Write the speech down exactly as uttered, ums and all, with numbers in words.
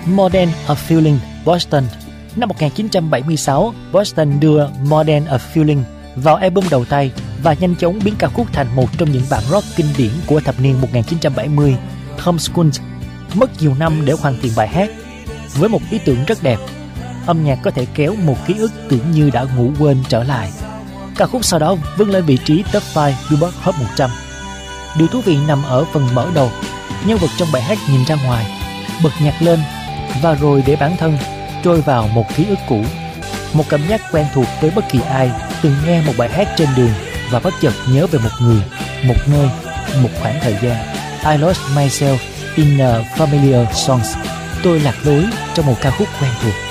More Than a Feeling, Boston. Năm một nghìn chín trăm bảy mươi sáu, Boston đưa More Than a Feeling vào album đầu tay và nhanh chóng biến ca khúc thành một trong những bản rock kinh điển của thập niên một nghìn chín trăm bảy mươi. Tom Scholz mất nhiều năm để hoàn thiện bài hát. Với một ý tưởng rất đẹp, âm nhạc có thể kéo một ký ức tưởng như đã ngủ quên trở lại. Ca khúc sau đó vươn lên vị trí top năm Billboard Hot một trăm. Điều thú vị nằm ở phần mở đầu. Nhân vật trong bài hát nhìn ra ngoài, bật nhạc lên và rồi để bản thân trôi vào một ký ức cũ. Một cảm giác quen thuộc với bất kỳ ai từng nghe một bài hát trên đường và bất chợt nhớ về một người, một nơi, một khoảng thời gian. I lost myself in a familiar songs. Tôi lạc lối trong một ca khúc quen thuộc.